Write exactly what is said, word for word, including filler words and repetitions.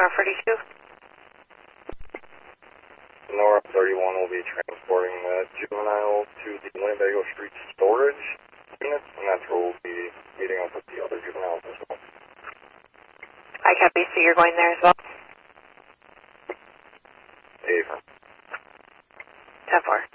North thirty-two. North thirty-one will be transporting the juvenile to the Winnebago Street storage unit, and that's where we'll be meeting up with the other juveniles as well. I copy, so you're going there as well? Affirm. ten four.